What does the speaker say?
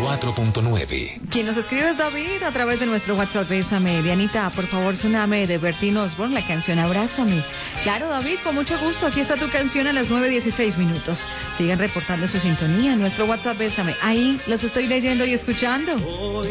94.9. Quien nos escribe es David a través de nuestro WhatsApp. Bésame. Dianita, por favor, soname de Bertín Osborne la canción Abrázame. Claro, David, con mucho gusto. Aquí está tu canción a las 9:16 minutos. Sigan reportando su sintonía en nuestro WhatsApp. Bésame. Ahí los estoy leyendo y escuchando.